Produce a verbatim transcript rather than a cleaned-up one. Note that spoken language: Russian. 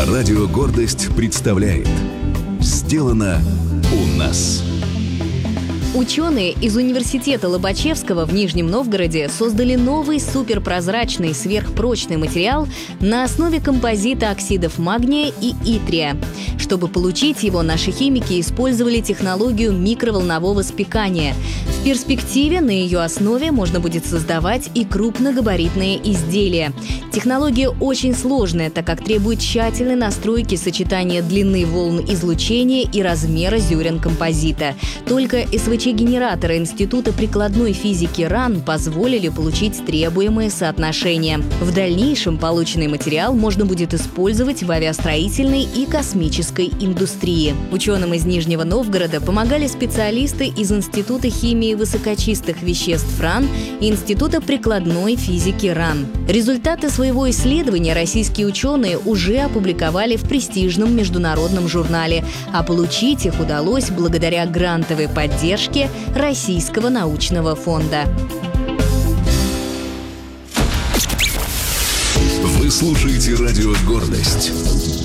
Радио «Гордость» представляет «Сделано у нас». Ученые из университета Лобачевского в Нижнем Новгороде создали новый суперпрозрачный сверхпрочный материал на основе композита оксидов магния и итрия. Чтобы получить его, наши химики использовали технологию микроволнового спекания. В перспективе на ее основе можно будет создавать и крупногабаритные изделия. Технология очень сложная, так как требует тщательной настройки сочетания длины волн излучения и размера зерен композита. Только СВЧ-генераторы Института прикладной физики РАН позволили получить требуемые соотношения. В дальнейшем полученный материал можно будет использовать в авиастроительной и космической индустрии. Ученым из Нижнего Новгорода помогали специалисты из Института химии высокочистых веществ РАН и Института прикладной физики РАН. Результаты своего исследования российские ученые уже опубликовали в престижном международном журнале, а получить их удалось благодаря грантовой поддержке Российского научного фонда. Вы слушаете радио «Гордость».